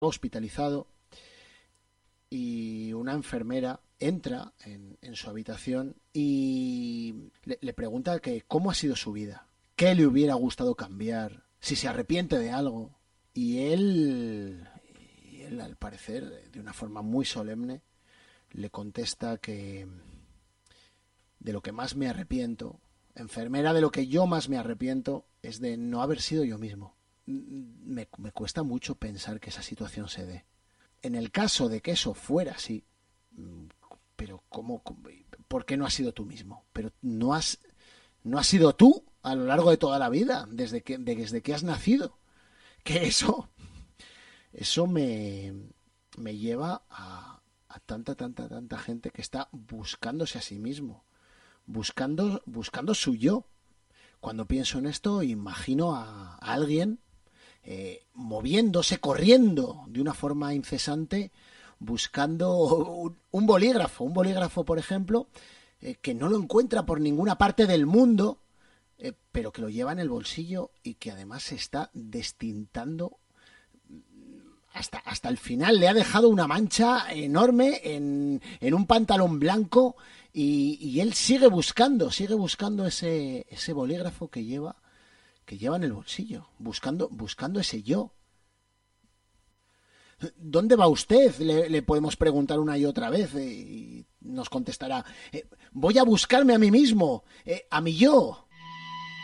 hospitalizado y una enfermera entra en su habitación y le pregunta que cómo ha sido su vida, qué le hubiera gustado cambiar, si se arrepiente de algo. Y él, al parecer, de una forma muy solemne, le contesta que de lo que más me arrepiento, enfermera, de lo que yo más me arrepiento es de no haber sido yo mismo. Me cuesta mucho pensar que esa situación se dé. En el caso de que eso fuera así, pero ¿por qué no has sido tú mismo? Pero no has sido tú a lo largo de toda la vida, desde que has nacido. Que eso me lleva a tanta gente que está buscándose a sí mismo, buscando su yo. Cuando pienso en esto, imagino a alguien moviéndose, corriendo de una forma incesante, buscando un bolígrafo, por ejemplo, que no lo encuentra por ninguna parte del mundo, pero que lo lleva en el bolsillo y que además se está destintando hasta el final. Le ha dejado una mancha enorme en un pantalón blanco y él sigue buscando ese bolígrafo que lleva en el bolsillo, buscando ese yo. ¿Dónde va usted? Le podemos preguntar una y otra vez y nos contestará, voy a buscarme a mí mismo, a mi yo.